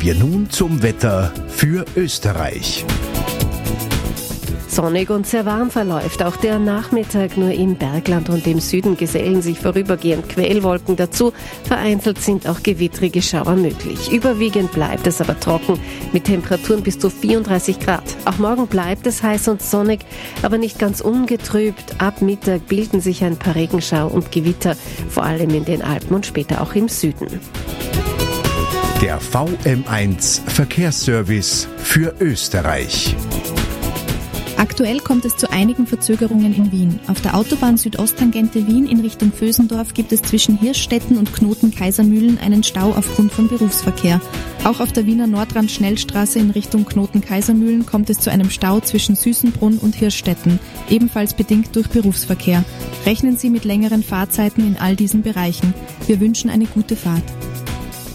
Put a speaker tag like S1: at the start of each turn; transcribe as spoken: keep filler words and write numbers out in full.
S1: Wir nun zum Wetter für Österreich.
S2: Sonnig und sehr warm verläuft auch der Nachmittag, nur im Bergland und im Süden gesellen sich vorübergehend Quellwolken dazu. Vereinzelt sind auch gewittrige Schauer möglich. Überwiegend bleibt es aber trocken mit Temperaturen bis zu vierunddreißig Grad. Auch morgen bleibt es heiß und sonnig, aber nicht ganz ungetrübt. Ab Mittag bilden sich ein paar Regenschauer und Gewitter, vor allem in den Alpen und später auch im Süden.
S1: Der V M eins Verkehrsservice für Österreich.
S3: Aktuell kommt es zu einigen Verzögerungen in Wien. Auf der Autobahn Südosttangente Wien in Richtung Vösendorf gibt es zwischen Hirschstetten und Knoten-Kaisermühlen einen Stau aufgrund von Berufsverkehr. Auch auf der Wiener Nordrand-Schnellstraße in Richtung Knoten-Kaisermühlen kommt es zu einem Stau zwischen Süßenbrunn und Hirschstetten, ebenfalls bedingt durch Berufsverkehr. Rechnen Sie mit längeren Fahrzeiten in all diesen Bereichen. Wir wünschen eine gute Fahrt.